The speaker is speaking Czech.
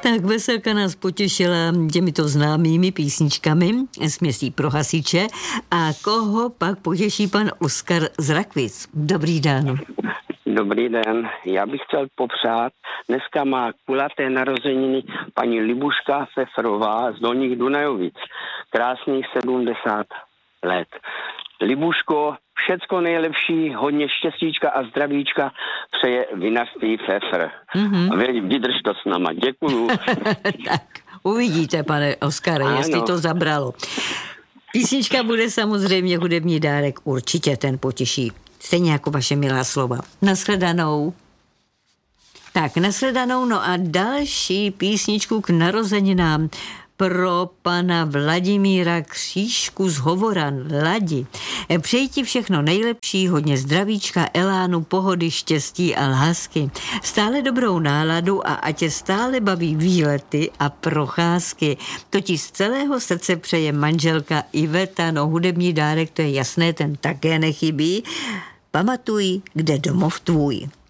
Tak Veselka nás potěšila těmito známými písničkami směsí pro hasiče. A koho pak potěší pan Oskar z Rakvic? Dobrý den. Dobrý den, já bych chtěl popřát, dneska má kulaté narozeniny paní Libuška Fefrová z Dolních Dunajovic, krásných 70 let. Libuško, všecko nejlepší, hodně štěstíčka a zdravíčka přeje vinařství Fefr. Vydrž to s náma, děkuju. Tak, uvidíte, pane Oskare, jestli to zabralo. Písnička bude samozřejmě hudební dárek, určitě ten potěší. Stejně jako vaše milá slova. Nashledanou. Tak, nashledanou, no a další písničku k narozeninám pro pana Vladimíra Křížku z Hovoran. Ladi. Přeji ti všechno nejlepší, hodně zdravíčka, elánu, pohody, štěstí a lásky. Stále dobrou náladu a ať tě stále baví výlety a procházky. To ti z celého srdce přeje manželka Iveta. No, hudební dárek, to je jasné, ten také nechybí. Pamatuj, kde domov tvůj.